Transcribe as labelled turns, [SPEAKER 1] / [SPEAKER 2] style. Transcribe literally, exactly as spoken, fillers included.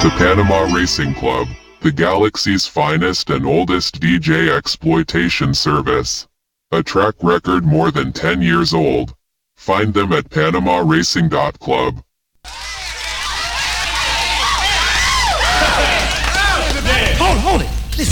[SPEAKER 1] The Panama Racing Club, the galaxy's finest and oldest D J exploitation service. A track record more than ten years old. Find them at panama racing dot club.